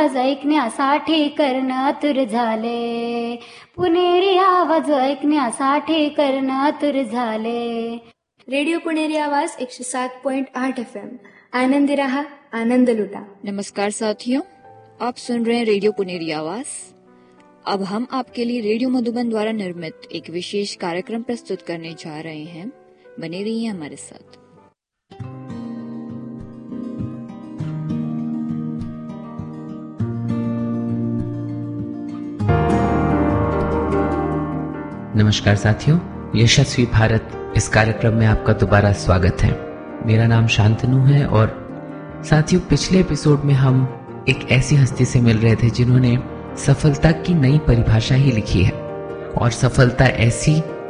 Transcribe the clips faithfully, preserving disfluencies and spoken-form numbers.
आवाज ऐकण्यासाठी कर्ण आतुर झाले. पुणेरी आवाज ऐकण्यासाठी कर्ण आतुर झाले. रेडिओ पुणेरी आवाज एकशे सात पॉइंट आठ एफ एम. आनंदी रहा, आनंद लुटा. नमस्कार साथियों, आप सुन रहे हैं रेडियो पुणेरी आवाज. अब हम आपके लिए रेडियो मधुबन द्वारा निर्मित एक विशेष कार्यक्रम प्रस्तुत करने जा रहे हैं. बने रहिए हमारे साथ. नमस्कार साथियों, यशस्वी भारत इस कार्यक्रम में आपका दोबारा स्वागत है. मेरा नाम शांतनु है और साथियों, पिछले एपिसोड में हम एक ऐसी हस्ती से मिल रहे थे जिन्होंने सफलता की नई परिभाषा ही लिखी है. और सफलता ऐसी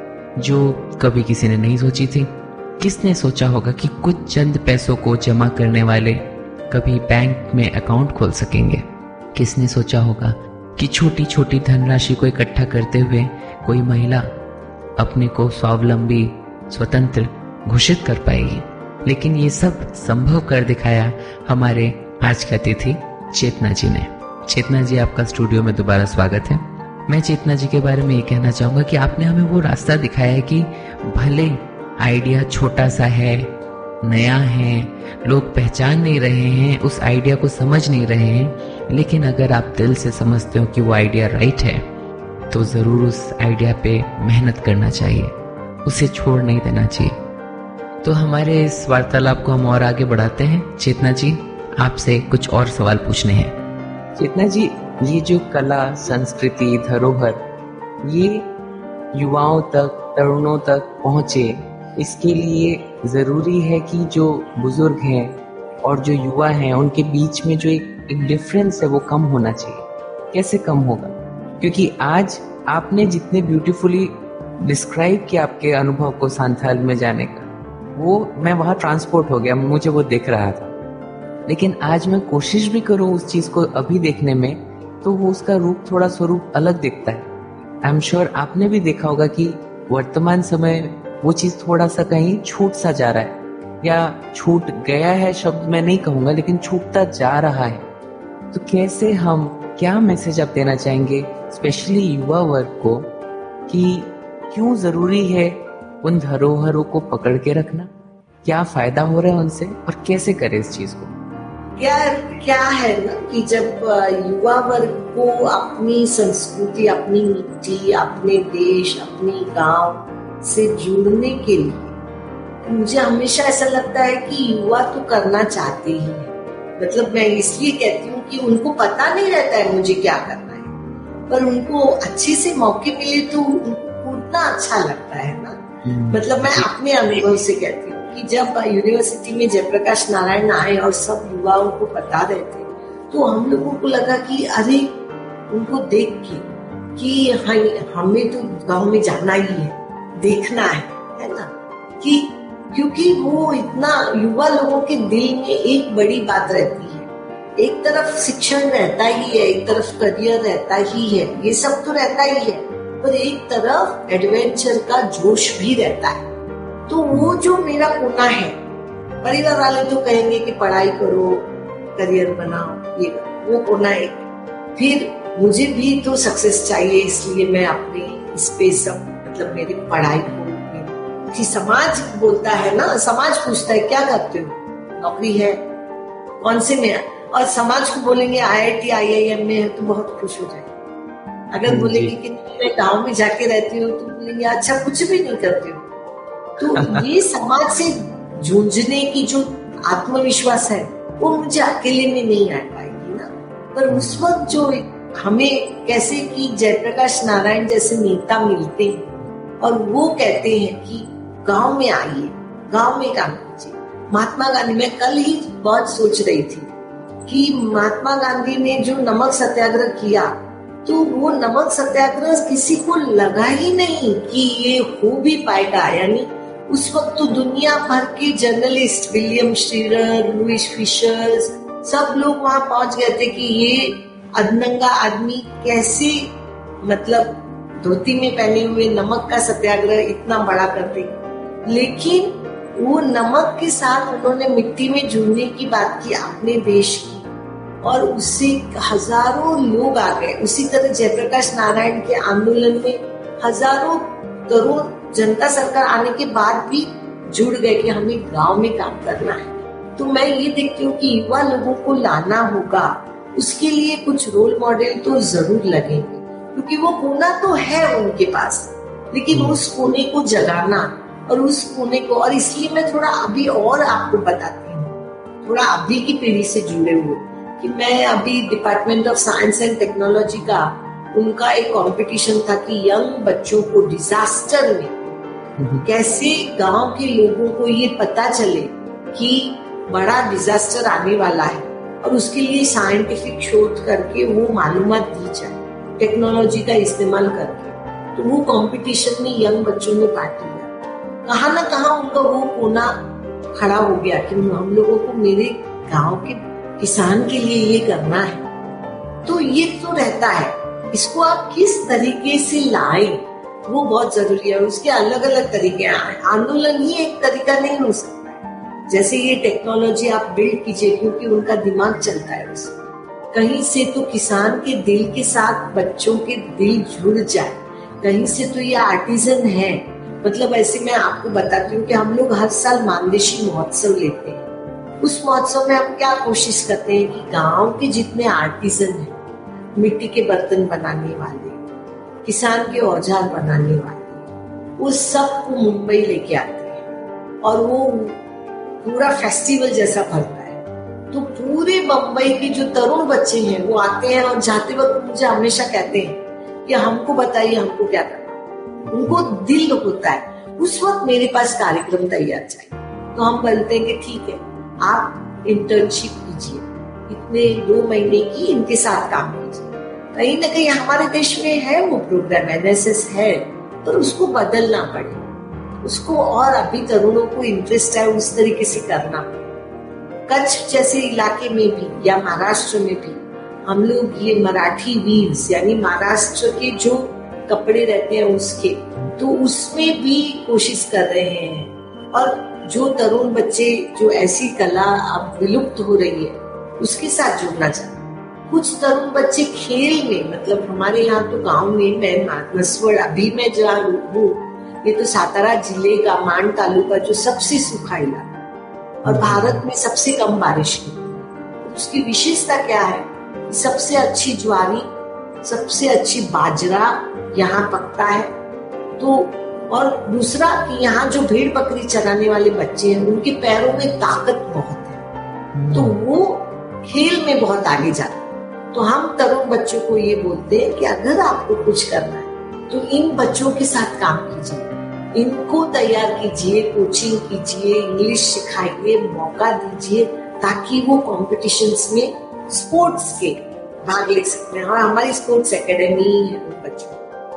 जो कभी किसी ने नहीं सोची थी. किसने सोचा होगा कि कुछ चंद पैसों को जमा करने वाले कभी बैंक में अकाउंट खोल सकेंगे. किसने सोचा होगा कि छोटी छोटी धनराशि को इकट्ठा करते हुए कोई महिला अपने को स्वावलंबी, स्वतंत्र घोषित कर पाएगी. लेकिन ये सब संभव कर दिखाया हमारे आज के अतिथि चेतना जी ने. चेतना जी, आपका स्टूडियो में दोबारा स्वागत है. मैं चेतना जी के बारे में ये कहना चाहूंगा कि आपने हमें वो रास्ता दिखाया है कि भले आइडिया छोटा सा है, नया है, लोग पहचान नहीं रहे हैं, उस आइडिया को समझ नहीं रहे हैं, लेकिन अगर आप दिल से समझते हो कि वो आइडिया राइट है तो जरूर उस आइडिया पे मेहनत करना चाहिए, उसे छोड़ नहीं देना चाहिए. तो हमारे इस वार्तालाप को हम और आगे बढ़ाते हैं. चेतना जी, आपसे कुछ और सवाल पूछने हैं. चेतना जी, ये जो कला, संस्कृति, धरोहर ये युवाओं तक, तरुणों तक पहुंचे, इसके लिए जरूरी है कि जो बुजुर्ग हैं और जो युवा हैं उनके बीच में जो एक, एक डिफरेंस है वो कम होना चाहिए. कैसे कम होगा? क्योंकि आज आपने जितने ब्यूटीफुली डिस्क्राइब किया आपके अनुभव को सांथाल में जाने का, वो मैं वहां ट्रांसपोर्ट हो गया, मुझे वो दिख रहा था. लेकिन आज मैं कोशिश भी करूं उस चीज को अभी देखने में, तो वो उसका रूप, थोड़ा स्वरूप अलग दिखता है. आई एम श्योर आपने भी देखा होगा कि वर्तमान समय वो चीज थोड़ा सा कहीं छूट सा जा रहा है, या छूट गया है शब्द मैं नहीं कहूंगा, लेकिन छूटता जा रहा है. तो कैसे हम, क्या मैसेज आप देना चाहेंगे स्पेशली युवा वर्ग को कि क्यों जरूरी है उन धरोहरों को पकड़ के रखना, क्या फायदा हो रहा है उनसे और कैसे करें इस चीज को? क्या क्या है ना कि जब युवा वर्ग को अपनी संस्कृति, अपनी मिट्टी, अपने देश, अपने गांव से जुड़ने के लिए, मुझे हमेशा ऐसा लगता है कि युवा तो करना चाहते ही है. मतलब मैं इसलिए कहती हूँ कि उनको पता नहीं रहता है मुझे क्या करना है, पर उनको अच्छे से मौके मिले तो उनको कूदना अच्छा लगता है ना. मतलब मैं अपने अनुभव से कहती हूँ कि जब यूनिवर्सिटी में जयप्रकाश नारायण आए और सब युवाओं को बता रहे थे, तो हम लोगों को लगा कि अरे उनको देख के कि हाँ, हमें तो गांव में जाना ही है, देखना है, है ना. कि क्योंकि वो इतना, युवा लोगों के दिल में एक बड़ी बात रहती है. एक तरफ शिक्षण रहता ही है, एक तरफ करियर रहता ही है, ये सब तो रहता ही है, पर एक तरफ एडवेंचर का जोश भी रहता है. तो वो जो मेरा कोना है, परिवार वाले तो कहेंगे कि पढ़ाई करो, करियर बनाओ, ये वो कोना है. फिर मुझे भी तो सक्सेस चाहिए, इसलिए मैं अपने इस पे सब, मतलब मेरी पढ़ाई को, कि समाज बोलता है ना, समाज पूछता है क्या करते हो, नौकरी है, कौन से में, और समाज को बोलेंगे आई I T I I am में है तो बहुत खुश हो जाएंगे. अगर बोलेंगे कि मैं गांव में जाके रहती हूँ तो बोलेंगे अच्छा कुछ भी नहीं करते हो. तो ये समाज से जूझने की जो आत्मविश्वास है वो मुझे अकेले में नहीं आ पाएगी ना. पर उस वक्त जो हमें कैसे कि जयप्रकाश नारायण जैसे नेता मिलते हैं और वो कहते हैं कि गांव में आइए, गांव में काम कीजिए. महात्मा गांधी, मैं कल ही बहुत सोच रही थी कि महात्मा गांधी ने जो नमक सत्याग्रह किया, तो वो नमक सत्याग्रह किसी को लगा ही नहीं कि ये हो भी पाएगा. यानी उस वक्त तो दुनिया भर के जर्नलिस्ट, विलियम श्रीरर, लुइस फिशर, सब लोग वहां पहुंच गए थे कि ये अधनंगा आदमी कैसे, मतलब धोती में पहने हुए नमक का सत्याग्रह इतना बड़ा कर दे. लेकिन वो नमक के साथ उन्होंने मिट्टी में जुड़ने की बात की अपने देश की, और उससे हजारों लोग आ गए। उसी तरह जयप्रकाश नारायण के आंदोलन में हजारों तरुण जनता सरकार आने के बाद भी जुड़ गए कि हमें गांव में काम करना है। तो मैं ये देखती हूँ कि युवा लोगों को लाना होगा, उसके लिए कुछ रोल मॉडल तो जरूर लगेंगे, क्योंकि वो कोना तो है उनके पास, लेकिन उस कोने को जगाना और उस कोने को, और इसलिए मैं थोड़ा अभी और आपको बताती हूँ, थोड़ा अभी की पीढ़ी से जुड़े हुए, कि मैं अभी department of science and technology का उनका एक कंपटीशन था कि यंग बच्चों को डिजास्टर में कैसे गांव के लोगों को ये पता चले कि बड़ा डिजास्टर आने वाला है और उसके लिए साइंटिफिक शोध करके वो मालूमात दी जाए टेक्नोलॉजी का इस्तेमाल करके। तो वो कंपटीशन में यंग बच्चों ने पार्ट लिया। कहाँ ना कहाँ उनका वो कोना खड़ा हो गया कि हम लोगों को मेरे गांव के किसान के लिए ये करना है। तो ये तो रहता है, इसको आप किस तरीके से लाएं वो बहुत जरूरी है। उसके अलग अलग तरीके हैं। आंदोलन ही एक तरीका नहीं हो सकता है। जैसे ये टेक्नोलॉजी आप बिल्ड कीजिए, क्योंकि उनका दिमाग चलता है उसमें, कहीं से तो किसान के दिल के साथ बच्चों के दिल जुड़ जाए, कहीं से तो ये आर्टिजन है। मतलब ऐसे मैं आपको बताती हूँ कि हम लोग हर साल मानदेशी महोत्सव लेते हैं। उस महोत्सव में हम क्या कोशिश करते हैं कि गांव के जितने आर्टिजन हैं, मिट्टी के बर्तन बनाने वाले, किसान के औजार बनाने वाले, वो सबको मुंबई लेके आते हैं और वो पूरा फेस्टिवल जैसा भरता है। तो पूरे मुंबई के जो तरुण बच्चे हैं वो आते हैं और जाते वक्त मुझे हमेशा कहते हैं कि हमको बताइए हमको क्या करना। उनको दिल होता है उस वक्त मेरे पास कार्यक्रम तैयार चाहिए। तो हम बोलते हैं कि ठीक है, आप इंटर्नशिप कीजिए, इतने दो महीने की इनके साथ काम कीजिए। कहीं ना कहीं हमारे देश में है वो प्रोग्राम, एन एस एस है, पर उसको बदलना पड़े, उसको और अभी तरुणों को इंटरेस्ट है उस तरीके से करना पड़े। कच्छ जैसे इलाके में भी या महाराष्ट्र में भी हम लोग ये मराठी वीव्स यानी महाराष्ट्र के जो कपड़े रहते हैं उसके, तो उसमें भी कोशिश कर रहे हैं। और जो तरुण बच्चे जो ऐसी कला अब विलुप्त हो रही है उसके साथ जुड़ना चाहते। कुछ तरुण बच्चे खेल में, मतलब हमारे यहाँ तो गांव में, मैं नसवड़ अभी मैं जहाँ हूँ, ये तो सातारा जिले का मान तालुका जो सबसे सूखा इलाका और भारत में सबसे कम बारिश होती है। उसकी विशेषता क्या है? सबसे अच्छी ज्वारी, सबसे अच्छी बाजरा यहाँ पकता है। तो और दूसरा कि यहाँ जो भेड़ बकरी चराने वाले बच्चे हैं उनके पैरों में ताकत बहुत है, तो वो खेल में बहुत आगे जाते हैं। तो हम तरुण बच्चों को ये बोलते हैं कि अगर आपको कुछ करना है तो इन बच्चों के साथ काम कीजिए, इनको तैयार कीजिए, कोचिंग कीजिए, इंग्लिश सिखाइए, मौका दीजिए, ताकि वो कॉम्पिटिशन्स में स्पोर्ट्स के भाग ले सकते हैं। और हमारी स्पोर्ट्स एकेडमी है उन बच्चों।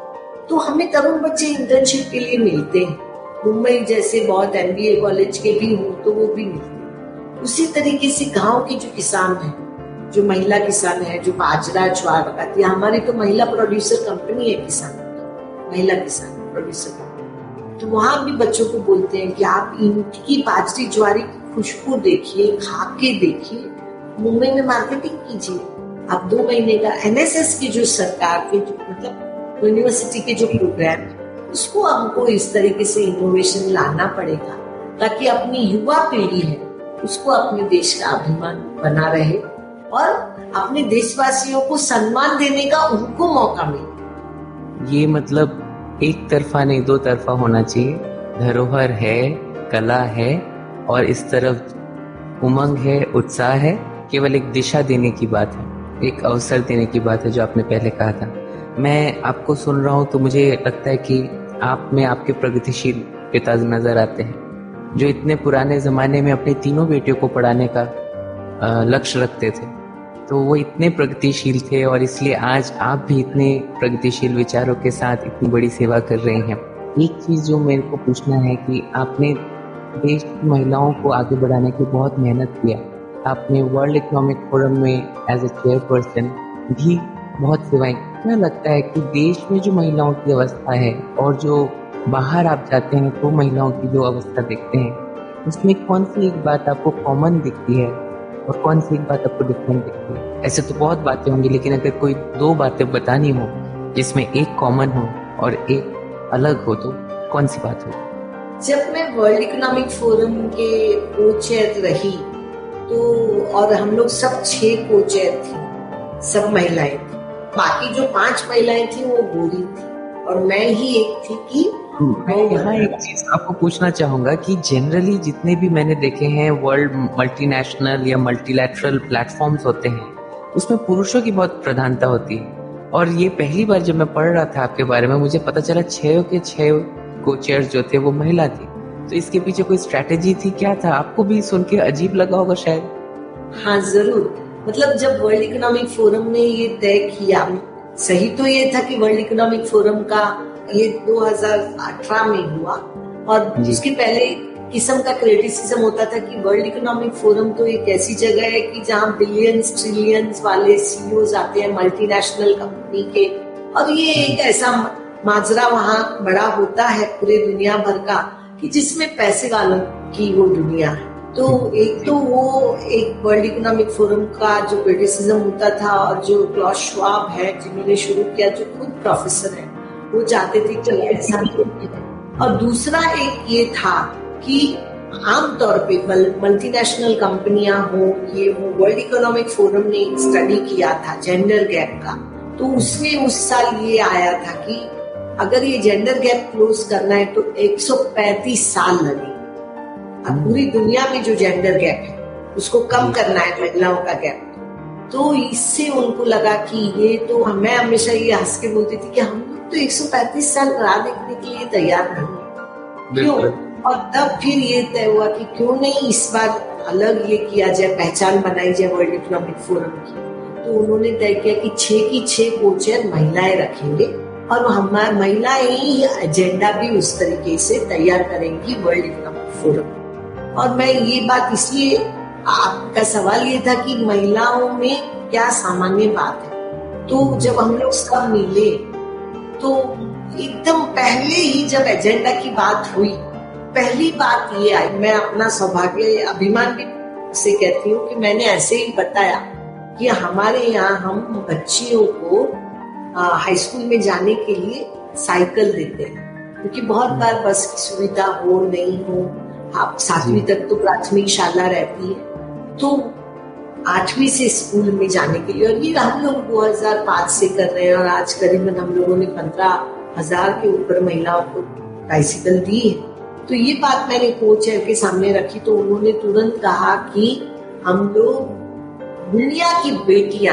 तो हमें तरुण बच्चे इंटर्नशिप के लिए मिलते हैं। मुंबई जैसे बहुत एम बी ए कॉलेज के भी हो तो वो भी मिलते हैं। उसी तरीके से गांव के जो किसान हैं, जो महिला किसान है, जो बाजरा ज्वार लगाती है, हमारी तो महिला प्रोड्यूसर कंपनी है किसान, महिला किसान प्रोड्यूसर कंपनी, तो वहां भी बच्चों को बोलते हैं कि आप इनकी बाजरी ज्वारी की खुशबू देखिए, खा के देखिए, मुंबई में मार्केटिंग कीजिए। आप दो महीने का एन एस एस की जो सरकार के जो मतलब यूनिवर्सिटी के जो प्रोग्राम, उसको हमको इस तरीके से इनोवेशन लाना पड़ेगा ताकि अपनी युवा पीढ़ी है उसको अपने देश का अभिमान बना रहे और अपने देशवासियों को सम्मान देने का उनको मौका मिले। ये मतलब एक तरफा नहीं, दो तरफा होना चाहिए। धरोहर है, कला है और इस तरफ उमंग है, उत्साह है। केवल एक दिशा देने की बात है, एक अवसर देने की बात है, जो आपने पहले कहा था। मैं आपको सुन रहा हूँ तो मुझे लगता है कि आप में आपके प्रगतिशील पिता नजर आते हैं, जो इतने पुराने जमाने में अपनी तीनों बेटियों को पढ़ाने का लक्ष्य रखते थे। तो वो इतने प्रगतिशील थे और इसलिए आज आप भी इतने प्रगतिशील विचारों के साथ इतनी बड़ी सेवा कर रहे हैं। एक चीज जो मेरे को पूछना है कि आपने देश की महिलाओं को आगे बढ़ाने की बहुत मेहनत किया। आपने वर्ल्ड इकोनॉमिक फोरम में एज ए चेयरपर्सन भी बहुत सेवाएं। क्या लगता है कि देश में जो महिलाओं की अवस्था है और जो बाहर आप जाते हैं तो महिलाओं की जो अवस्था देखते हैं, उसमें कौन सी एक बात आपको कॉमन दिखती है और कौन सी एक बात आपको डिफरेंट दिखती है? ऐसे तो बहुत बातें होंगी, लेकिन अगर कोई दो बातें बतानी हो जिसमें एक कॉमन हो और एक अलग हो, तो कौन सी बात हो? जब मैं वर्ल्ड इकोनॉमिक फोरम के को चेयर रही तो, और हम लोग सब छह को चेयर थी, सब महिलाएं थी। बाकी जो पांच महिलाएं थी वो गोरी थी और मैं ही एक थी कि मैं यहाँ एक चीज आपको पूछना चाहूंगा कि जनरली जितने भी मैंने देखे हैं वर्ल्ड मल्टीनेशनल या मल्टीलैटरल प्लेटफॉर्म्स होते हैं, उसमें पुरुषों की बहुत प्रधानता होती है। और ये पहली बार जब मैं पढ़ रहा था आपके बारे में, मुझे पता चला छह के छह को चेयर्स जो थे वो महिला थी। तो इसके पीछे कोई स्ट्रेटेजी थी, क्या था? आपको भी सुन के अजीब लगा होगा शायद। हाँ जरूर, मतलब जब वर्ल्ड इकोनॉमिक फोरम ने ये तय किया, सही तो ये था कि वर्ल्ड इकोनॉमिक फोरम का ये दो हज़ार अठारह में हुआ और उसके पहले किस्म का क्रिटिसिज्म होता था कि वर्ल्ड इकोनॉमिक फोरम तो एक ऐसी जगह है कि जहाँ बिलियंस ट्रिलियंस वाले सीईओज आते हैं मल्टीनेशनल कंपनी के, और ये एक ऐसा माजरा वहाँ बड़ा होता है पूरे दुनिया भर का कि जिसमें पैसे वालों की वो दुनिया है। तो एक तो वो एक वर्ल्ड इकोनॉमिक फोरम का जो क्रिटिसिज्म होता था, और जो क्लॉस श्वाब है जिन्होंने शुरू किया, जो खुद प्रोफेसर है, वो चाहते थे कि ऐसा नहीं। और दूसरा एक ये था कि आमतौर पे मल्टीनेशनल कंपनियां हो, ये वो वर्ल्ड इकोनॉमिक फोरम ने एक स्टडी किया था जेंडर गैप का, तो उसमें उस साल ये आया था कि अगर ये जेंडर गैप क्लोज करना है तो एक सौ पैंतीस साल लगेगा। अब पूरी दुनिया में जो जेंडर गैप है उसको कम करना है, महिलाओं का गैप। तो इससे उनको लगा कि ये तो, मैं हमेशा ये हंस के बोलती थी कि हम लोग तो एक सौ पैंतीस साल राह देखने के लिए तैयार नहीं, क्यों? और तब फिर ये तय हुआ कि क्यों नहीं इस बार अलग ये किया जाए, पहचान बनाई जाए वर्ल्ड इकोनॉमिक फोरम की। तो उन्होंने तय किया कि छह की छह को-चेयर महिलाएं रखेंगे और हमारे महिलाएं ही एजेंडा भी उस तरीके से तैयार करेंगी वर्ल्ड इकोनॉमिक फोरम। और मैं ये बात इसलिए, आपका सवाल ये था कि महिलाओं में क्या सामान्य बात है, तो जब हम लोग सब मिले तो एकदम पहले ही जब एजेंडा की बात हुई, पहली बात ये आई, मैं अपना सौभाग्य अभिमान भी से कहती हूँ कि मैंने ऐसे ही बताया कि हमारे यहाँ हम बच्चियों को हाई स्कूल में जाने के लिए साइकिल देते हैं, क्योंकि बहुत बार बस की सुविधा हो नहीं हो, आप सातवीं तक तो प्राथमिक शाला रहती है, तो आठवीं से स्कूल में जाने के लिए, और ये हम लोग दो हज़ार पाँच से कर रहे हैं और आज करीबन हम लोगों ने पंद्रह हजार के ऊपर महिलाओं को बाइसिकल दी है। तो ये बात मैंने को-चेयर के सामने रखी तो उन्होंने तुरंत कहा कि हम लोग दुनिया की बेटियां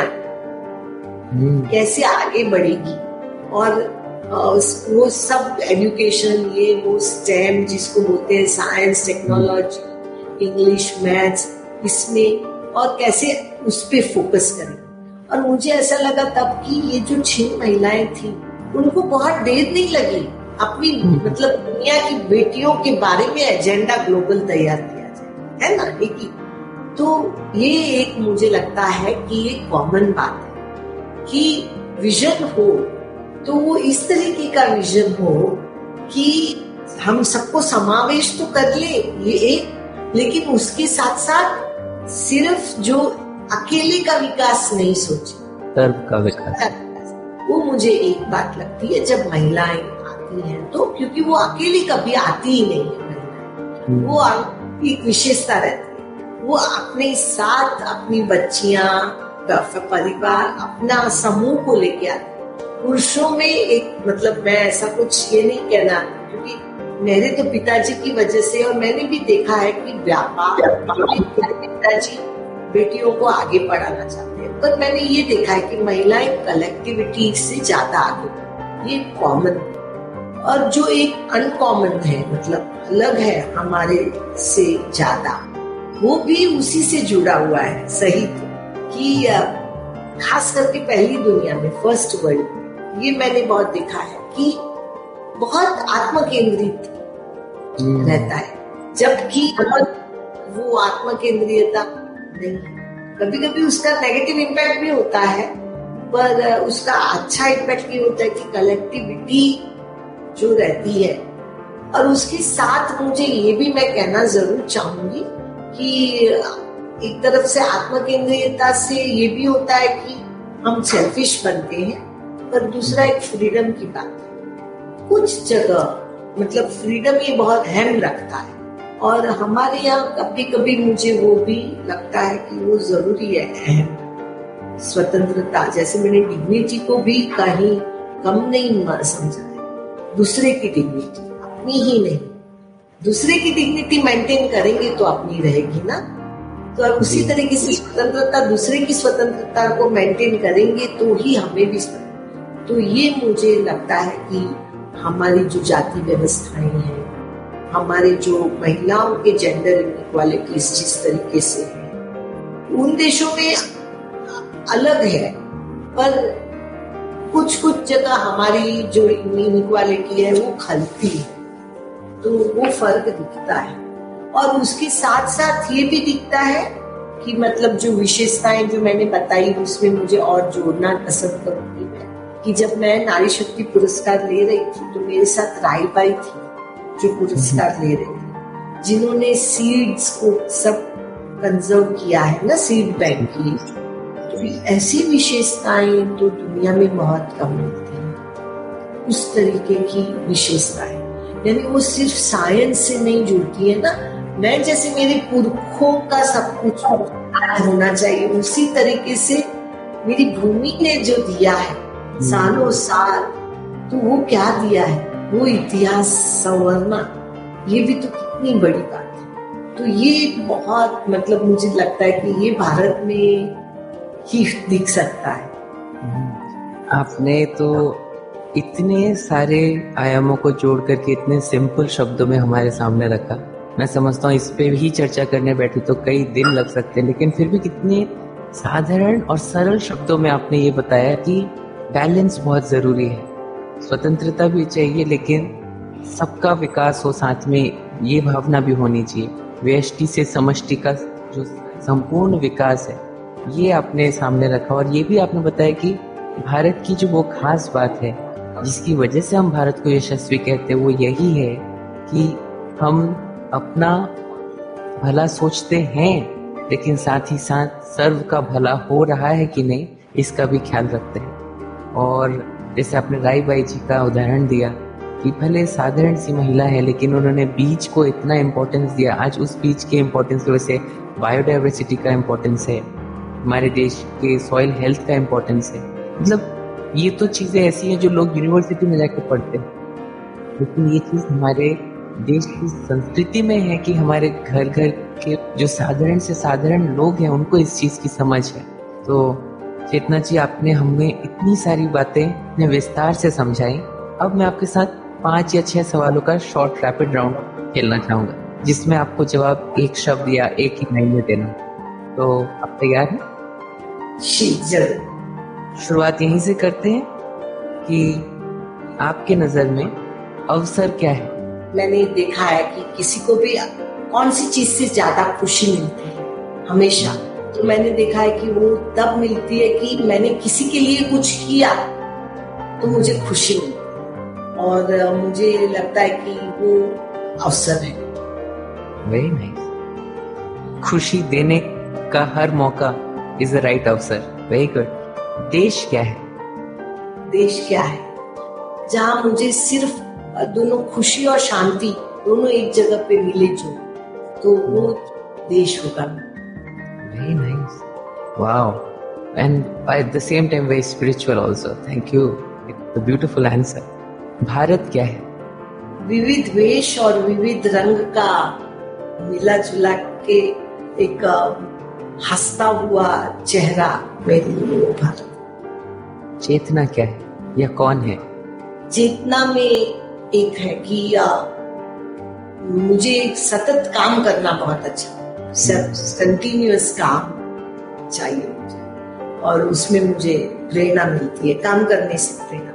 कैसे आगे बढ़ेगी, और वो सब एजुकेशन, ये वो स्टेम जिसको बोलते हैं, साइंस, टेक्नोलॉजी, इंग्लिश, मैथ्स, इसमें और कैसे उस पे फोकस करें। और मुझे ऐसा लगा तब कि ये जो छह महिलाएं थी उनको बहुत देर नहीं लगी, अपनी मतलब दुनिया की बेटियों के बारे में एजेंडा ग्लोबल तैयार किया जाए, है ना। एक तो ये एक मुझे लगता है कि ये कॉमन बात है कि विजन हो तो वो इस तरीके का विजन हो कि हम सबको समावेश तो कर ले, ये एक, लेकिन उसके साथ साथ सिर्फ जो अकेले का विकास नहीं सोचे, सर्व का विकास, वो मुझे एक बात लगती है जब महिलाएं आती हैं तो, क्योंकि वो अकेली कभी आती ही नहीं है महिलाएं, वो एक विशेषता रहती है, वो अपने साथ अपनी बच्चियां, परिवार, अपना समूह को लेके आती है। पुरुषों में एक मतलब, मैं ऐसा कुछ ये नहीं कहना, क्योंकि मेरे तो पिताजी की वजह से, और मैंने भी देखा है कि व्यापार, पिताजी बेटियों को आगे बढ़ाना चाहते हैं, पर मैंने ये देखा है कि महिलाएं कलेक्टिविटी से ज्यादा आगे, ये कॉमन। और जो एक अनकॉमन है, मतलब अलग है हमारे से ज्यादा, वो भी उसी से जुड़ा हुआ है। सही तो कि खास करके पहली दुनिया में, फर्स्ट वर्ल्ड, ये मैंने बहुत देखा है कि बहुत आत्म केंद्रित रहता है, जबकि वो आत्म केंद्रियता नहीं, कभी कभी उसका नेगेटिव इम्पैक्ट भी होता है, पर उसका अच्छा इम्पैक्ट ये होता है कि कलेक्टिविटी जो रहती है। और उसके साथ मुझे ये भी मैं कहना जरूर चाहूंगी कि एक तरफ से आत्मकेंद्रियता से ये भी होता है कि हम सेल्फिश बनते हैं, पर दूसरा एक फ्रीडम की बात है। कुछ जगह मतलब फ्रीडम ये बहुत अहम रखता है, और हमारे यहाँ कभी कभी मुझे वो भी लगता है कि वो जरूरी है, अहम स्वतंत्रता। जैसे मैंने डिग्निटी को भी कहीं कम नहीं समझा है, दूसरे की डिग्निटी, अपनी ही नहीं। दूसरे की डिग्निटी मेंटेन करेंगे तो अपनी रहेगी ना। तो उसी तरीके से स्वतंत्रता, दूसरे की स्वतंत्रता को मेंटेन करेंगे तो ही हमें भी। तो ये मुझे लगता है कि हमारी जो जाति व्यवस्थाएं हैं, हमारे जो महिलाओं के जेंडर इनइक्वालिटीज जिस तरीके से है, उन देशों में अलग है, पर कुछ कुछ जगह हमारी जो इनइक्वालिटी है वो खलती है, तो वो फर्क दिखता है। और उसके साथ साथ ये भी दिखता है कि मतलब जो विशेषताएं जो मैंने बताई उसमें मुझे और जोड़ना पसंद करूंगी मैं, कि जब मैं नारी शक्ति पुरस्कार ले रही थी तो मेरे साथ राईबाई थी जो पुरस्कार ले रही थी, जिन्होंने सीड्स को सब कंजर्व किया है ना, सीड बैंक की। तो ऐसी विशेषताएं तो दुनिया में बहुत कम मिलती हैं, उस तरीके की विशेषताएं। यानी वो सिर्फ साइंस से नहीं जुड़ती है ना। मैं जैसे मेरे पुरखों का सब कुछ होना चाहिए, उसी तरीके से मेरी भूमि ने जो दिया है सालों साल, तो वो क्या दिया है, वो इतिहास संवरना, ये भी तो कितनी बड़ी बात है। तो ये बहुत मतलब मुझे लगता है कि ये भारत में ही दिख सकता है। आपने तो इतने सारे आयामों को जोड़ करके इतने सिंपल शब्दों में हमारे सामने रखा। मैं समझता हूँ इस पे भी चर्चा करने बैठे तो कई दिन लग सकते हैं, लेकिन फिर भी कितने साधारण और सरल शब्दों में आपने ये बताया कि बैलेंस बहुत जरूरी है, स्वतंत्रता भी चाहिए लेकिन सबका विकास हो, साथ में ये भावना भी होनी चाहिए, व्यष्टि से समष्टि का जो संपूर्ण विकास है ये आपने सामने रखा। और ये भी आपने बताया कि भारत की जो वो खास बात है जिसकी वजह से हम भारत को यशस्वी कहते हैं वो यही है कि हम अपना भला सोचते हैं लेकिन साथ ही साथ सर्व का भला हो रहा है कि नहीं इसका भी ख्याल रखते हैं। और जैसे आपने राईबाई जी का उदाहरण दिया कि भले साधारण सी महिला है लेकिन उन्होंने बीज को इतना इम्पोर्टेंस दिया। आज उस बीज के इम्पोर्टेंस की वजह से बायोडाइवर्सिटी का इम्पोर्टेंस है, हमारे देश के सॉइल हेल्थ का इम्पोर्टेंस है। मतलब ये तो चीजें ऐसी हैं जो लोग यूनिवर्सिटी में जाकर पढ़ते हैं, लेकिन ये चीज हमारे देश की संस्कृति में है कि हमारे घर घर के जो साधारण से साधारण लोग हैं उनको इस चीज की समझ है। तो चेतना जी, आपने हमें इतनी सारी बातें इतने विस्तार से समझाई। अब मैं आपके साथ पांच या छह सवालों का शॉर्ट रैपिड राउंड खेलना चाहूंगा जिसमें आपको जवाब एक शब्द या एक ही लाइन में देना। तो आप तैयार हैं? जरूर। शुरुआत यहीं से करते हैं कि आपके नजर में अवसर क्या है? मैंने देखा है कि किसी को भी कौन सी चीज से ज्यादा खुशी मिलती है हमेशा, तो मैंने देखा है कि वो तब मिलती है कि मैंने किसी के लिए कुछ किया तो मुझे खुशी मिलती है, और मुझे लगता है कि वो अवसर है। Very nice. खुशी देने का हर मौका इज द राइट अवसर। Very good. देश क्या है? देश क्या है जहाँ मुझे सिर्फ दोनों खुशी और शांति दोनों एक जगह पे मिले जो, तो वो देश होगा। Very nice. Wow. And at the same time very spiritual also. Thank you. It's a beautiful answer. Bharat क्या है? विविध वेश और विविध रंग का मिला जुला के एक हंसता हुआ चेहरा मेरे लिए भारत। चेतना क्या है या कौन है? चेतना में एक है कि आ, मुझे सतत काम करना बहुत अच्छा, कंटिन्यूअस काम चाहिए मुझे, और उसमें मुझे प्रेरणा मिलती है, काम करने से प्रेरणा।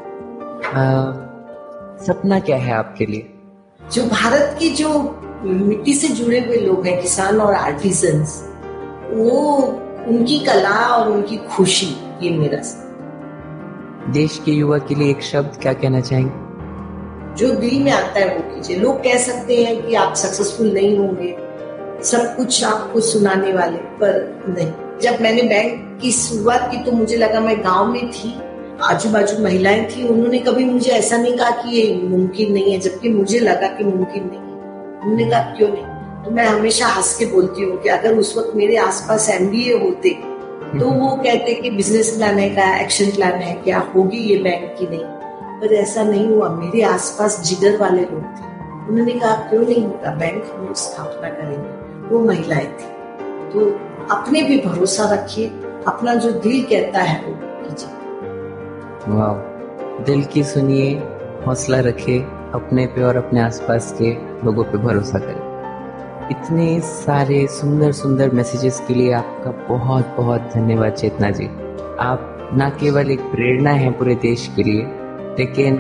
सपना क्या है आपके लिए? जो भारत की जो मिट्टी से जुड़े हुए लोग हैं, किसान और आर्टिजन्स, वो उनकी कला और उनकी खुशी, ये मेरा सपना। देश के युवा के लिए एक शब्द क्या कहना चाहेंगे? जो दिल में आता है वो कीजिए। लोग कह सकते हैं कि आप सक्सेसफुल नहीं होंगे, सब कुछ आपको सुनाने वाले, पर नहीं। जब मैंने बैंक की शुरुआत की तो मुझे लगा, मैं गांव में थी, आजू बाजू महिलाएं थी, उन्होंने कभी मुझे ऐसा नहीं कहा कि ये मुमकिन नहीं है, जबकि मुझे लगा कि मुमकिन नहीं है। उन्होंने कहा क्यों नहीं? तो मैं हमेशा हंस के बोलती हूँ कि अगर उस वक्त मेरे आसपास एमबीए होते तो वो कहते कि बिजनेस प्लान है क्या, एक्शन प्लान है क्या, होगी ये बैंक की नहीं। पर ऐसा नहीं हुआ। मेरे आसपास जिगर वाले लोग थे, उन्होंने कहा क्यों नहीं होगा, बैंक हम लोग स्थापना करेंगे। वो महिलाएं थी। तो अपने भी भरोसा रखिए, अपना जो दिल कहता है वो कीजिए। वाह, दिल की सुनिए, हौसला रखिए, अपने पे और अपने आसपास के लोगों पे भरोसा करें। इतने सारे सुंदर सुंदर मैसेजेस के लिए आपका बहुत बहुत धन्यवाद चेतना जी। आप न केवल एक प्रेरणा हैं पूरे देश के लिए, लेकिन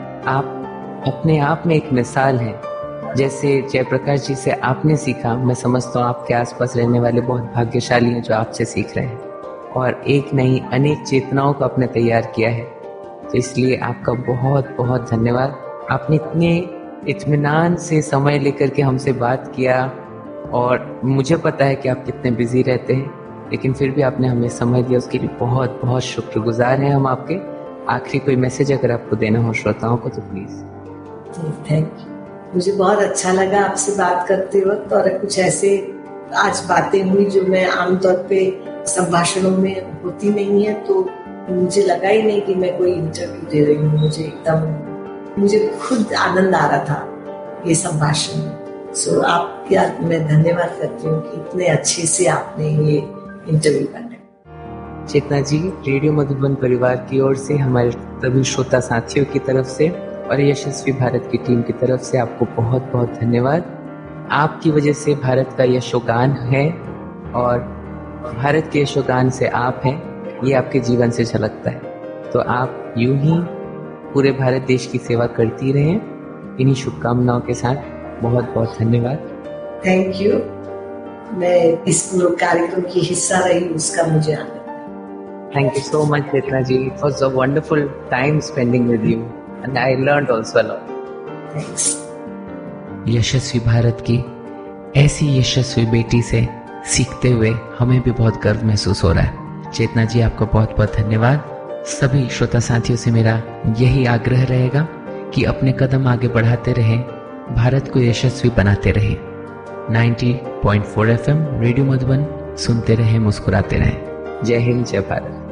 आप अपने आप में एक मिसाल हैं। जैसे जयप्रकाश जी से आपने सीखा, मैं समझता हूँ आपके आसपास रहने वाले बहुत भाग्यशाली हैं जो आपसे सीख रहे हैं, और एक नहीं अनेक चेतनाओं को आपने तैयार किया है। तो इसलिए आपका बहुत बहुत धन्यवाद। आपने इतने इत्मीनान से समय लेकर के हमसे बात किया, और मुझे पता है कि आप कितने बिजी रहते हैं, लेकिन फिर भी आपने हमें समय दिया, उसके लिए बहुत बहुत शुक्रगुजार हैं हम आपके। आखिरी कोई मैसेज अगर आपको देना हो श्रोताओं को तो प्लीज। Thank you. मुझे बहुत अच्छा लगा आपसे बात करते वक्त, और कुछ ऐसे आज बातें हुई जो मैं आमतौर पे संभाषणों में होती नहीं है, तो मुझे लगा ही नहीं कि मैं कोई इंटरव्यू दे रही हूँ। मुझे एकदम मुझे खुद आनंद आ रहा था ये संभाषण में। सो आपका मैं धन्यवाद करती हूँ कि इतने अच्छे से आपने ये इंटरव्यू करना। चेतना जी, रेडियो मधुबन परिवार की ओर से, हमारे सभी श्रोता साथियों की तरफ से और यशस्वी भारत की टीम की तरफ से आपको बहुत बहुत धन्यवाद। आपकी वजह से भारत का यशोगान है, और भारत के यशोगान से आप हैं, ये आपके जीवन से झलकता है। तो आप यूं ही पूरे भारत देश की सेवा करती रहें। इन्हीं शुभकामनाओं के साथ बहुत बहुत धन्यवाद। Thank you. मैं इस कार्यक्रम की हिस्सा रही, उसका मुझे आनंद। Thank you so much, Chetna ji. It was a wonderful time spending with you, and I learned also a lot. Thanks. यशस्वी भारत की ऐसी यशस्वी बेटी से सीखते हुए हमें भी बहुत गर्व महसूस हो रहा है। चेतना जी, आपका बहुत बहुत धन्यवाद। सभी श्रोता साथियों से मेरा यही आग्रह रहेगा कि अपने कदम आगे बढ़ाते रहें, भारत को यशस्वी बनाते रहें। नब्बे पॉइंट चार एफ एम रेडियो मधुबन, सुनते रहें, मुस्कुराते रहें। जय हिंद, जय भारत।